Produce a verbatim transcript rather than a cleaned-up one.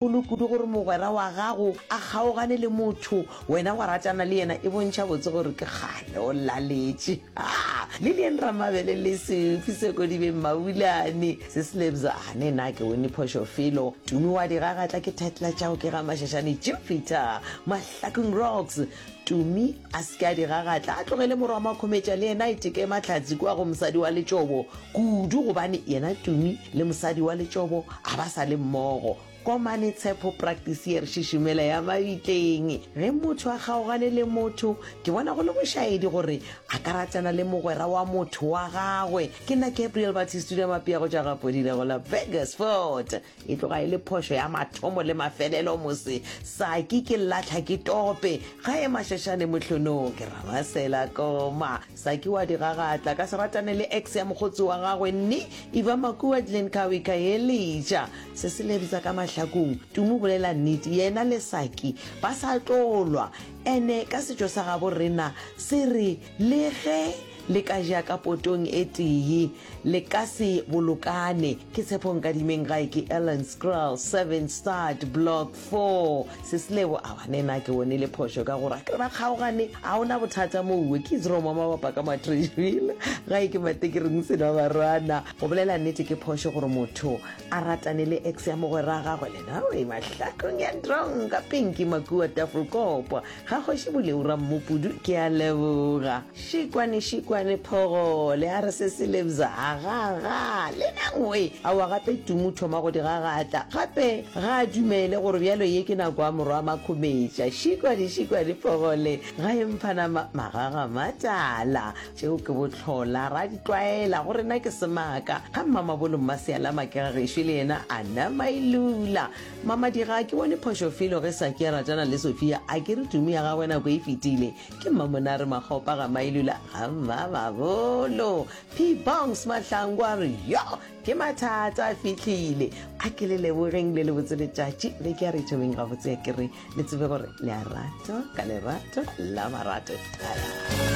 kgolo kudu gore mogwera wa gago a kgaogane le motho wena wa ratana le yena e bontšha botse gore ke kgale o laletše le lien Ramabele le Sefi Sekodibeng Maulane se Slebza ane na ke wone Phosho Filo Tumi wa diragatla ke titla tšao ke ga Mashashane Jupiter Mahlakong Rocks Tumi a se ka diragatla a tlogele morwa wa makhometša le yena iteke mahlatsi kwa go mosadi wa letšobo kudu gobane yena Tumi le mosadi wa letšobo a ba sa le mmogo komane tshepo practice ye re shishimela ya mabitleng ge motho a kgaogane le motho ke bona go le bošaedi gore a ka ratana le mogwera wa motho wa gagwe ke nna Gabriel Batistudio mapia go tša gapodile go la Vegas Fort e tloga e le phošo ya mathomo le mafelelo mose Saki ke latla ke tope ga e Mashashane mohlonong ke Ramasela Koma Saki wa diragatla ka se ratane le ex ya mogotsi wa gagwe nni Eva Makua Glen Kawika Elija se se lebisa ka mahlakong Tumi bolela nnete yena le Saki ba sa tlolwa ene ka setšo sa gabo rena se re le ge le ka ja ka potong e tee le ka se bolokane ke tshepong ka dimeng gae ke Ellen Scroll seven Start Block four se selebo a banena ke wone le Phosho ka gore ke ba kgaogane a ona bothata mo uwe ke zero mama ba ka matrishville gae ke matekereng se na barwana go bolela nnete ke Phosho gore motho a ratane le ex ya mogwera gagwe le nawe mahlakong ya drong ka Pinky Makua Tafelkopo ga go shi boleura mmopudu ke a leboga shikwane shikwane le phogo le a re se se lebza agaga le nangwe a wa gape Tumi thoma go diragatla gape ga dumele gore bjalo ye ke nako a morwa makhometša shikwa di shikwa di phogo le ga e mphana magaga matala tšeo ke botlhola ra di tlwaela gore na ke semaka ga mama bolo mmaseala makega gešwe le yena a na mailula mama dira ke bone Phosho Filo ge Saki a ratana le Sophia a ke re Tumi ya gagwe nako e fetile ke mamona re magopa ga mailula ga mama bolo P-Bongs Mahlangwa re yo ke mathata a fitlhile a ke le lebogeng le le botse letšatši le ke a re thomeng ga botse ke re le tsebe gore le a rato ka lerato la marato.